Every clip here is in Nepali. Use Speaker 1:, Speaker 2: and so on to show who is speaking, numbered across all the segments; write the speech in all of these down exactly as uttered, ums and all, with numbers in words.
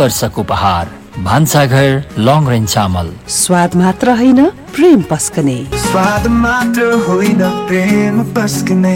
Speaker 1: आकर्षक उपहार। भान्साघर लङ रेन्ज चामल,
Speaker 2: स्वाद मात्र होइन प्रेम पस्कने।
Speaker 3: स्वाद मात्र होइन प्रेम पस्कने।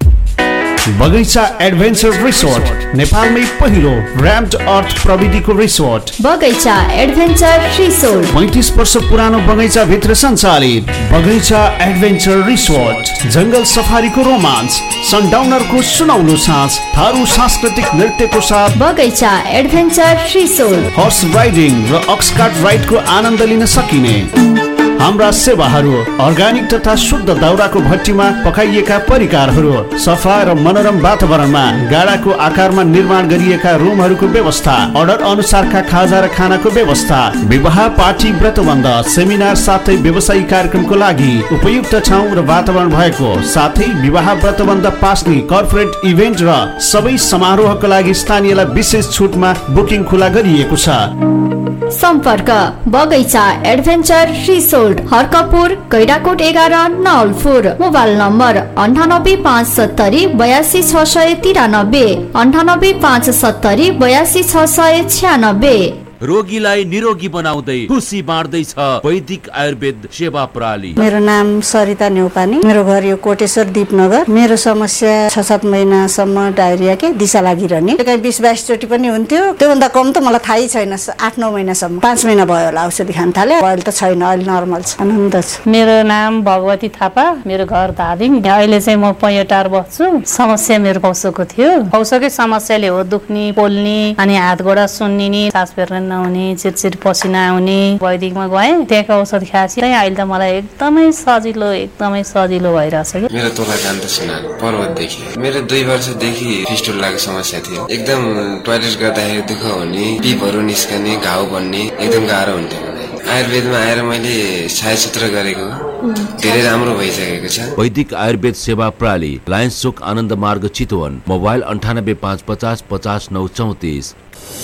Speaker 4: बगैँचा एडभेन्चर रिसोर्ट नेपालमै पहिलो र्याम्ड अर्थ प्रविधिको रिसोर्ट
Speaker 5: बगैँचा एडभेन्चर रिसोर्ट।
Speaker 4: पैंतीस वर्ष पुरानो बगैँचा भित्र सञ्चालित बगैँचा एडभेन्चर रिसोर्ट। जंगल सफारीको रोमान्स, सनडाउनरको सुनौलो साँझ, थारू सांस्कृतिक नृत्यको साथ
Speaker 5: बगैँचा एडभेन्चर रिसोर्ट।
Speaker 4: हर्स राइडिङ र अक्सकार्ट राइडको आनन्द लिन सकिने हाम्रा सेवाहरू। अर्ग्यानिक तथा शुद्ध दाउराको भट्टीमा पकाइएका परिकारहरू, सफा र मनोरम वातावरणमा गाडाको आकारमा निर्माण गरिएका रुमहरूको व्यवस्था, अर्डर अनुसारका खाजा र खानाको व्यवस्था, विवाह पार्टी व्रतबन्ध सेमिनार साथै व्यवसायिक कार्यक्रमको लागि उपयुक्त ठाउँ र वातावरण भएको साथै विवाह व्रतबन्ध पास्ने कर्पोरेट इभेन्ट र सबै समारोहको लागि स्थानीयलाई विशेष छुटमा बुकिङ खुला गरिएको छ।
Speaker 5: सम्पर्क बगैँचा एडभेन्चर रिसोर्ट, हर्कपुर, गैडाकोट एघार, नवलपुर। मोबाइल नम्बर अन्ठानब्बे पाँच सत्तरी बयासी छ सय तिरानब्बे, अन्ठानब्बे पाँच सत्तरी बयासी छ सय छ्यानब्बे।
Speaker 6: रोगीलाई निरोगी बनाउँदै खुसी बाँड्दैछ वैदिक आयुर्वेद सेवा प्रणाली।
Speaker 7: मेरो नाम सरिता न्यौपानी, मेरो घर यो कोटेश्वर दीपनगर। मेरो समस्या छ सात महिनासम्म डायरिया के दिशा लागिरहने, कहीँ बिस बाइस चोटि पनि हुन्थ्यो। त्योभन्दा कम त मलाई थाहै छैन। आठ नौ महिनासम्म, पाँच महिना भयो होला औषधि खान थाले। अहिले त छैन, अहिले नर्मल छ, आनन्द छ।
Speaker 8: मेरो नाम भगवती थापा, मेरो घर धादिङ। अहिले चाहिँ म पैँटार बस्छु। समस्या मेरो पौसोको थियो। पौसोकै समस्याले हो दुख्ने, पोल्ने, अनि हात गोडा सुन्निने, सास फेर्न नहुने, चिरचिर पसिना आउने। वैदिकमा गएँ, त्यहाँको औषध खाएपछि अहिले त मलाई एकदमै सजिलो एकदमै सजिलो भइरहेछ।
Speaker 9: मेरो तोला कान्त सुनार पर्वतदेखि मेरो दुई वर्षदेखि फिस्टुलाको समस्या थियो। एकदम टोयलेट गर्दाखेरि दुःख हुने, पिपहरू निस्कने, घाउ बन्ने एकदम गाह्रो हुन्थ्यो। आयुर्वेदमा आएर मैले छायासूत्र गरेको धेरै राम्रो भइसकेको छ।
Speaker 6: वैदिक आयुर्वेद सेवा प्रणाली, लायन्स चोक आनन्द मार्ग चितवन। मोबाइल अन्ठानब्बे पाँच पचास पचास नौ चौतिस।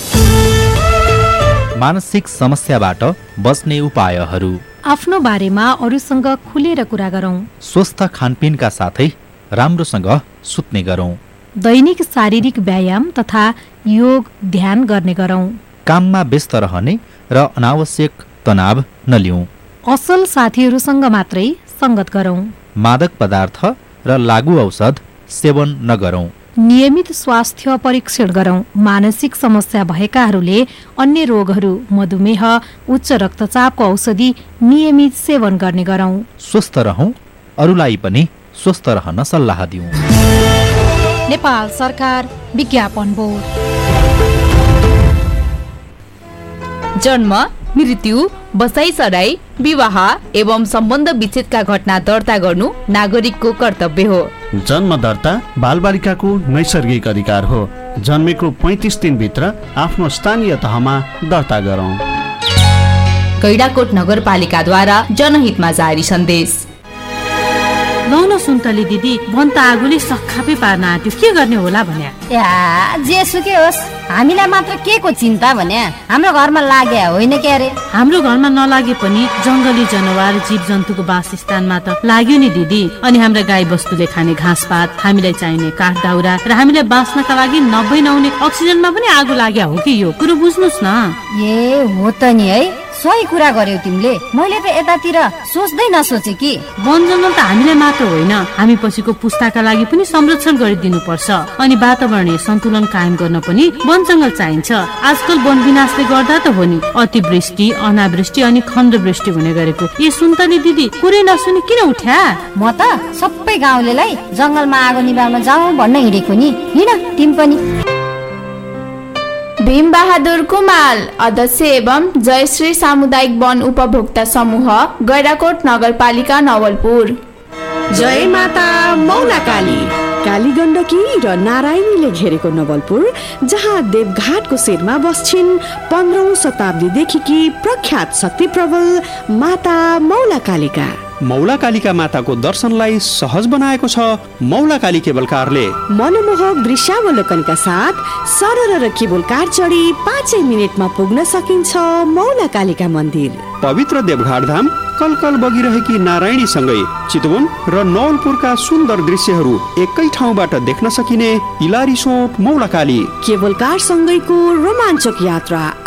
Speaker 10: मानसिक समस्याबाट बच्ने उपायहरू।
Speaker 11: आफ्नो बारेमा अरूसँग खुलेर कुरा गरौँ।
Speaker 10: स्वस्थ खानपिनका साथै राम्रोसँग सुत्ने गरौँ।
Speaker 11: दैनिक शारीरिक व्यायाम तथा योग ध्यान गर्ने गरौँ।
Speaker 10: काममा व्यस्त रहने र अनावश्यक तनाव नलिउँ।
Speaker 11: असल साथीहरूसँग मात्रै संगत गरौँ।
Speaker 10: मादक पदार्थ र लागू औषध सेवन नगरौँ।
Speaker 11: नियमित स्वास्थ्य परीक्षण गरौँ। मानसिक समस्या भएकाहरूले अन्य रोगहरू, मधुमेह, उच्च रक्तचापको औषधि नियमित सेवन गर्ने गरौँ।
Speaker 10: स्वस्थ रहौं, अरूलाई पनि स्वस्थ रहन सल्लाह दिउँ।
Speaker 11: नेपाल सरकार विज्ञापन बोर्ड।
Speaker 12: जन्म, मृत्यु, बसाई सराई, विवाह एवं सम्बन्ध विच्छेदका घटना दर्ता गर्नु नागरिकको कर्तव्य हो।
Speaker 4: जन्म दर्ता बालबालिकाको नैसर्गिक अधिकार हो। जन्मेको पैंतीस दिनभित्र आफ्नो स्थानीय तहमा दर्ता गरौँ।
Speaker 12: गैडाकोट नगरपालिकाद्वारा जनहितमा जारी सन्देश।
Speaker 13: लौन सुन्तली दिदी, बन त आगोले सखापै पार्न आँट्यो, के गर्ने होला भन्या।
Speaker 14: या जेसुकै होस्, हामीलाई मात्र के को चिन्ता भन्या। हाम्रो घरमा लाग्या होइन के अरे।
Speaker 13: हाम्रो घरमा नलागे पनि जंगली जनावर जीव जन्तुको वासस्थानमा त लाग्यो नि दिदी। अनि हाम्रा गाई बस्तुले खाने घाँसपात, हामीलाई चाहिने काठ दाउरा र हामीलाई बाँच्नका लागि नब्बे नहुने अक्सिजनमा पनि आगो लाग्या हो कि यो कुरो बुझ्नुस् न।
Speaker 14: ए हो त नि है, सही कुरा गर्यौ तिमीले। मैले त यतातिर सोच्दै नसोचे कि
Speaker 13: वन जङ्गल त हामीलाई मात्र होइन, हामी पछिको पुस्ताका लागि पनि संरक्षण गरिदिनु पर्छ। अनि वातावरणीय सन्तुलन कायम गर्न पनि वन जङ्गल चाहिन्छ। आजकल वन विनाशले गर्दा त हो नि अतिवृष्टि, अनावृष्टि अनि खण्डवृष्टि हुने गरेको। ए सुन्तली दिदी, कुरै नसुनी किन उठ्या?
Speaker 14: म त सबै गाउँलेलाई जङ्गलमा आगो निभाउन जाउँ भन्न हिँडेको नि। हिँड तिमी पनि।
Speaker 5: भीम बहादुर कुमाल, अध्यक्ष एवं जयश्री सामुदायिक वन उपभोक्ता समूह, गैडाकोट नगरपालिका नवलपुर।
Speaker 2: जय माता मौलाकाली। काली गण्डकी र नारायणीले घेरेको नवलपुर, जहाँ देवघाटको शिरमा बस्छिन् पन्ध्रौं शताब्दीदेखि कि प्रख्यात शक्ति प्रबल माता मौलाकालीका।
Speaker 15: मौलाकालीका माताको दर्शनलाई सहज बनाएको छ मौलाकाली केबल कारले।
Speaker 2: मनमोहक दृश्यावलोकनका साथ सरल र केबल कार चढी पाँचै मिनटमा पुग्न सकिन्छ मौलाकालीका मन्दिर।
Speaker 15: पवित्र देवघाट धाम कलकल बगिरहेकी नारायणीसँगै चितवन र नवलपुरका सुन्दर दृश्यहरू एकै ठाउँबाट देख्न सकिने इलारिसोट मौलाकाली।
Speaker 2: केबल कार सँगैको रोमाञ्चक यात्रा